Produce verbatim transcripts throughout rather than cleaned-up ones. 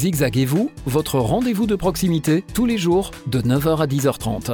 Zigzag et vous, votre rendez-vous de proximité, tous les jours, de neuf heures à dix heures trente.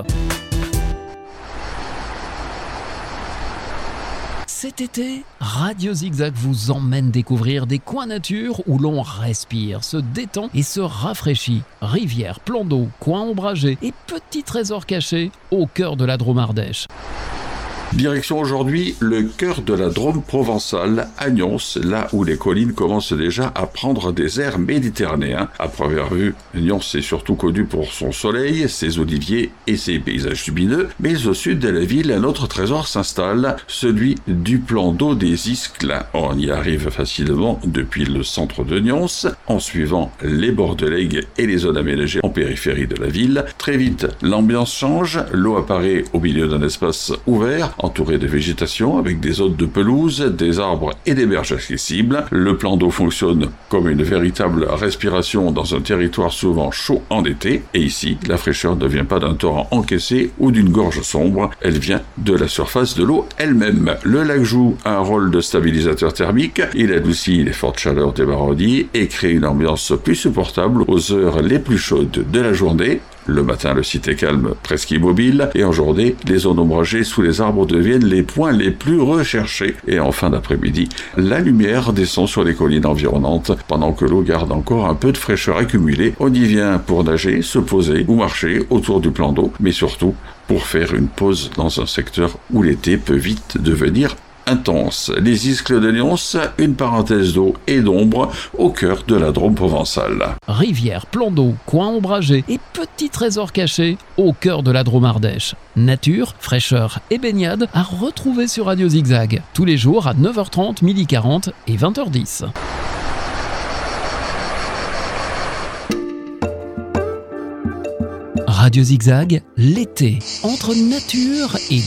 Cet été, Radio Zigzag vous emmène découvrir des coins nature où l'on respire, se détend et se rafraîchit. Rivières, plans d'eau, coins ombragés et petits trésors cachés au cœur de la Drôme Ardèche. Direction aujourd'hui le cœur de la Drôme provençale, à Nyons, là où les collines commencent déjà à prendre des airs méditerranéens. À première vue, Nyons est surtout connu pour son soleil, ses oliviers et ses paysages lumineux, mais au sud de la ville, un autre trésor s'installe, celui du plan d'eau des Iscles. On y arrive facilement depuis le centre de Nyons, en suivant les bords de l'Aigle et les zones aménagées en périphérie de la ville. Très vite, l'ambiance change, l'eau apparaît au milieu d'un espace ouvert, entouré de végétation avec des zones de pelouse, des arbres et des berges accessibles. Le plan d'eau fonctionne comme une véritable respiration dans un territoire souvent chaud en été. Et ici, la fraîcheur ne vient pas d'un torrent encaissé ou d'une gorge sombre, elle vient de la surface de l'eau elle-même. Le lac joue un rôle de stabilisateur thermique, il adoucit les fortes chaleurs des marronniers et crée une ambiance plus supportable aux heures les plus chaudes de la journée. Le matin, le site est calme, presque immobile, et en journée, les zones ombragées sous les arbres deviennent les points les plus recherchés. Et en fin d'après-midi, la lumière descend sur les collines environnantes, pendant que l'eau garde encore un peu de fraîcheur accumulée. On y vient pour nager, se poser ou marcher autour du plan d'eau, mais surtout pour faire une pause dans un secteur où l'été peut vite devenir intense. Les Iscles de Nyons, une parenthèse d'eau et d'ombre au cœur de la Drôme provençale. Rivières, plans d'eau, coins ombragés et petits trésors cachés au cœur de la Drôme Ardèche. Nature, fraîcheur et baignade à retrouver sur Radio Zigzag. Tous les jours à neuf heures trente, midi quarante et vingt heures dix. Radio Zigzag, l'été, entre nature et